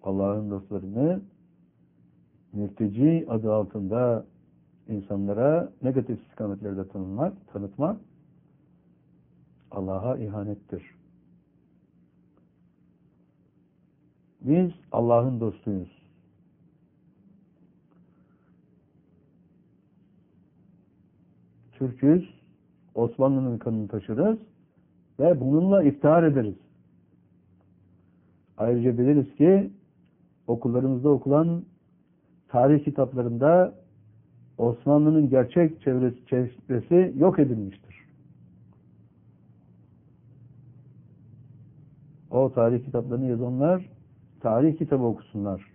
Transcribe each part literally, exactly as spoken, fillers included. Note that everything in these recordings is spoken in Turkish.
Allah'ın dostlarını mürteci adı altında insanlara negatif istikametlerde tanıtmak, tanıtmak Allah'a ihanettir. Biz Allah'ın dostuyuz. Türk'üz, Osmanlı'nın kanını taşırız ve bununla iftihar ederiz. Ayrıca biliriz ki okullarımızda okulan tarih kitaplarında Osmanlı'nın gerçek çevresi, çevresi yok edilmiştir. O tarih kitaplarını yazanlar tarih kitabı okusunlar.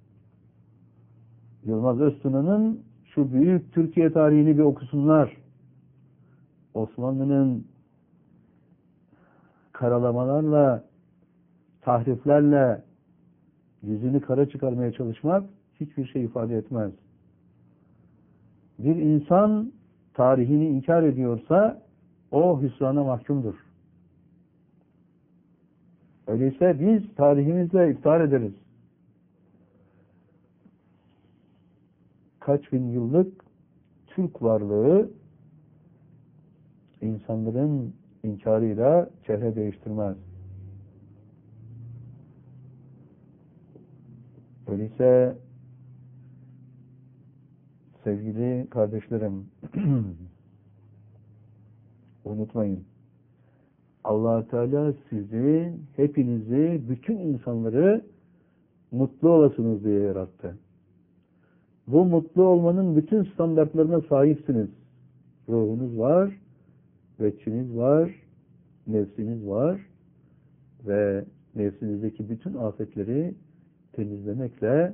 Yılmaz Öztuna'nın şu büyük Türkiye tarihini bir okusunlar. Osmanlı'nın karalamalarla, tahriflerle yüzünü kara çıkarmaya çalışmak hiçbir şey ifade etmez. Bir insan tarihini inkar ediyorsa o hüsrana mahkumdur. Öyleyse biz tarihimizle iftihar ederiz. Kaç bin yıllık Türk varlığı insanların inkarıyla çehre değiştirmez. Öyleyse sevgili kardeşlerim unutmayın. Allah Teala sizi, hepinizi, bütün insanları mutlu olasınız diye yarattı. Bu mutlu olmanın bütün standartlarına sahipsiniz. Ruhunuz var, veçiniz var, nefsiniz var ve nefsinizdeki bütün afetleri temizlemekle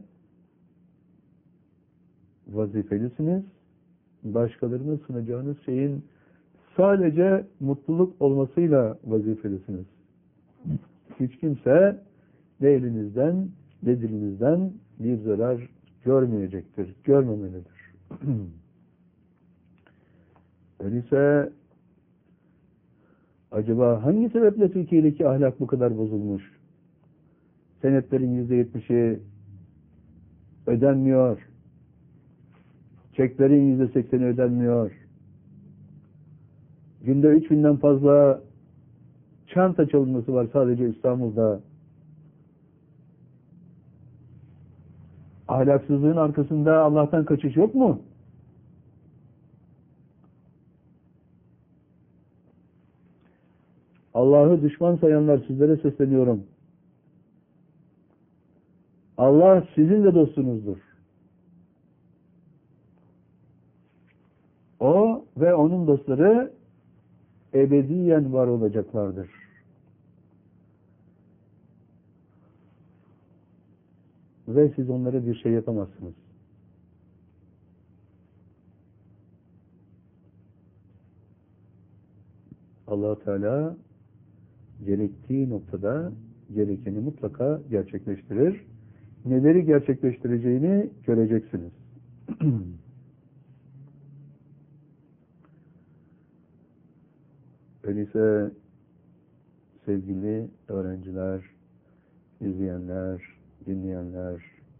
vazifelisiniz. Başkalarına sunacağınız şeyin sadece mutluluk olmasıyla vazifelisiniz. Hiç kimse ne elinizden ne dilinizden bir zarar görmeyecektir, görmemelidir. Öyleyse acaba hangi sebeple Türkiye'deki ahlak bu kadar bozulmuş? Senetlerin yüzde yetmişi ödenmiyor. Çeklerin yüzde sekseni ödenmiyor. Günde üç binden fazla çanta çalınması var sadece İstanbul'da. Ahlaksızlığın arkasında Allah'tan kaçış yok mu? Allah'ı düşman sayanlar, sizlere sesleniyorum. Allah sizin de dostunuzdur. O ve onun dostları ebediyen var olacaklardır. Ve siz onlara bir şey yapamazsınız. Allah Teala gerektiği noktada gerekeni mutlaka gerçekleştirir. Neleri gerçekleştireceğini göreceksiniz. Öyleyse sevgili öğrenciler, izleyenler, dinleyenler,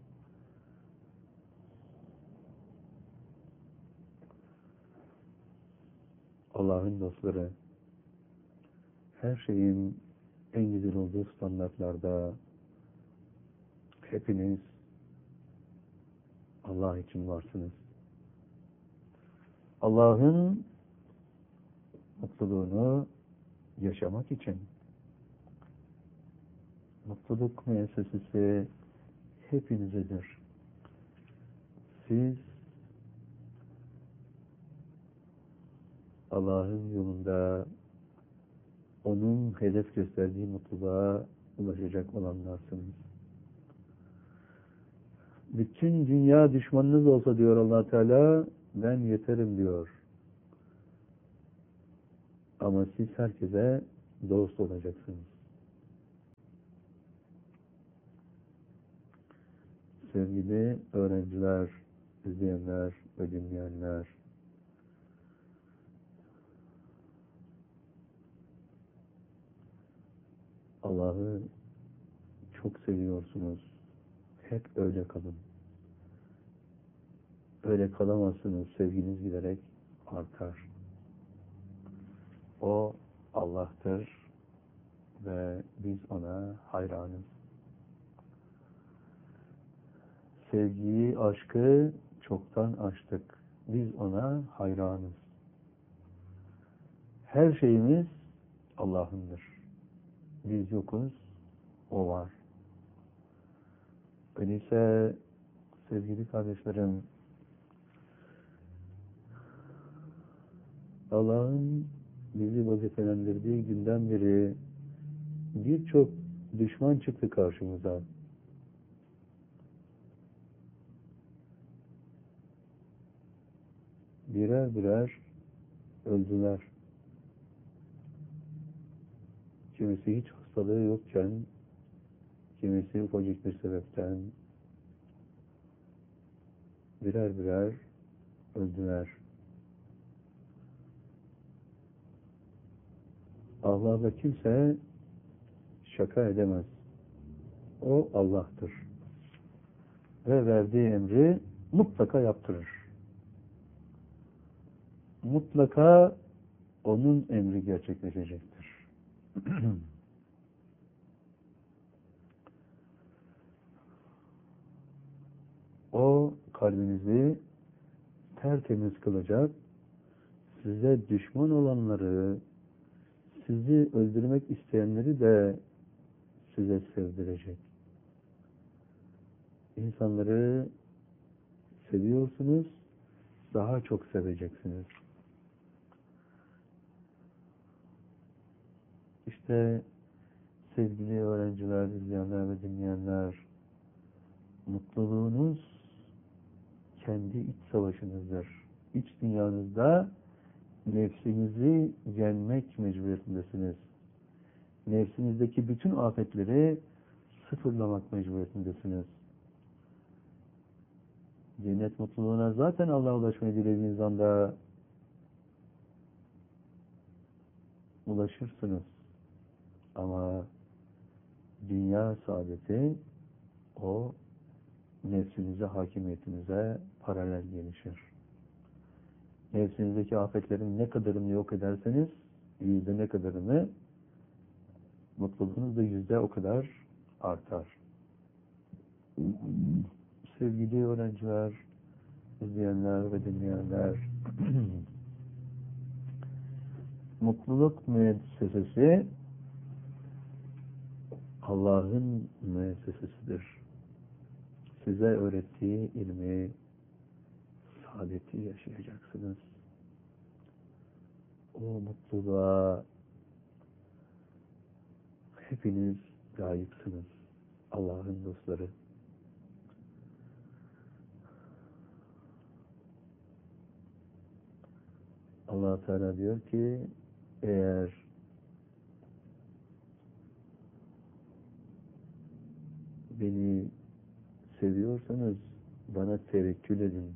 Allah'ın dostları, her şeyin en güzel olduğu standartlarda hepiniz Allah için varsınız. Allah'ın mutluluğunu yaşamak için mutluluk müessesesi hepinizedir. Siz Allah'ın yolunda onun hedef gösterdiği mutluluğa ulaşacak olanlarsınız. Bütün dünya düşmanınız olsa diyor Allah Teala, ben yeterim diyor. Ama siz herkese dost olacaksınız. Sevgili öğrenciler, izleyenler ve dinleyenler, Allah'ı çok seviyorsunuz. Hep öyle kalın. Öyle kalamazsınız. Sevginiz giderek artar. O Allah'tır ve biz ona hayranız. Sevgiyi, aşkı çoktan aştık. Biz ona hayranız. Her şeyimiz Allah'ındır. Biz yokuz, O var. Öyleyse sevgili kardeşlerim, Allah'ın bizi vazifelendirdiği günden beri birçok düşman çıktı karşımıza. Birer birer öldüler. Kimisi hiç hastalığı yokken, kimisi ufacık bir sebepten birer birer öldüler. Allah'la kimse şaka edemez. O Allah'tır. Ve verdiği emri mutlaka yaptırır. Mutlaka onun emri gerçekleşecektir. O kalbinizi tertemiz kılacak, size düşman olanları, sizi öldürmek isteyenleri de size sevdirecek. İnsanları seviyorsunuz, daha çok seveceksiniz. İşte sevgili öğrenciler, izleyenler ve dinleyenler, mutluluğunuz kendi iç savaşınızdır. İç dünyanızda nefsinizi yenmek mecburiyetindesiniz. Nefsinizdeki bütün afetleri sıfırlamak mecburiyetindesiniz. Cennet mutluluğuna zaten Allah'a ulaşmayı dilediğiniz anda ulaşırsınız. Ama dünya saadeti o nefsinize, hakimiyetinize paralel gelişir. Nefsinizdeki afetlerin ne kadarını yok ederseniz, yüzde ne kadarını, mutluluğunuz da yüzde o kadar artar. Sevgili öğrenciler, izleyenler ve dinleyenler, mutluluk müessesesi Allah'ın müessesesidir. Size öğrettiği ilmi, saadeti yaşayacaksınız. O mutluluğa hepiniz layıksınız. Allah'ın dostları. Allah Teala diyor ki, eğer beni seviyorsanız bana tevekkül edin.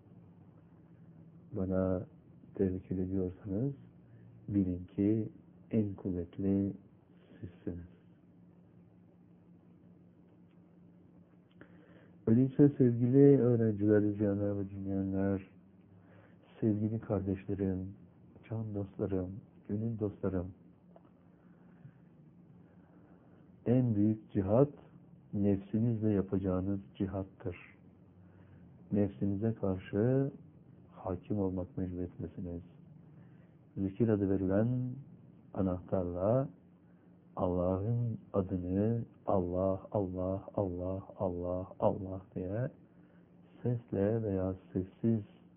Bana tevekkül ediyorsanız bilin ki en kuvvetli sizsiniz. Öyleyse sevgili öğrenciler, izleyenler ve dinleyenler, sevgili kardeşlerim, can dostlarım, gönül dostlarım, en büyük cihat nefsinizle yapacağınız cihattır. Nefsinize karşı hakim olmak mecburiyetindesiniz. Zikir adı verilen anahtarla Allah'ın adını Allah, Allah, Allah, Allah, Allah diye sesle veya sessiz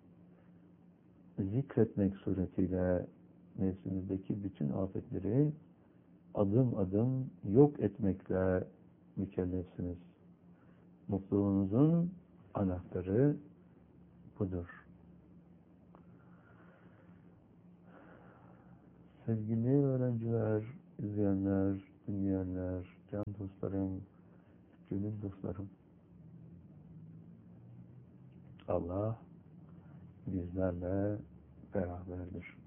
zikretmek suretiyle nefsinizdeki bütün afetleri adım adım yok etmekle mükellefsiniz. Mutluluğunuzun anahtarı budur. Sevgili öğrenciler, izleyenler, dinleyenler, can dostlarım, gönül dostlarım, Allah bizlerle beraberdir.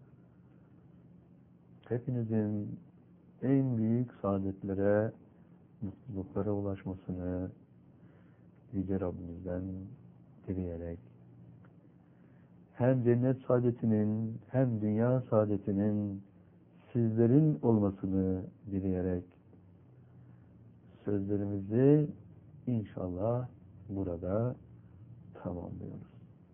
Hepinizin en büyük saadetlere mutluluklara ulaşmasını Yüce Rabbimizden dileyerek hem cennet saadetinin hem dünya saadetinin sizlerin olmasını dileyerek sözlerimizi inşallah burada tamamlıyoruz.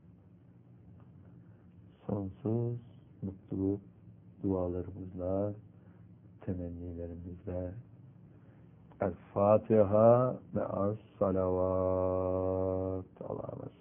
Sonsuz mutluluk dualarımızla, temennilerimizle El Fatiha ve Es Salavat. Allah'a emanet.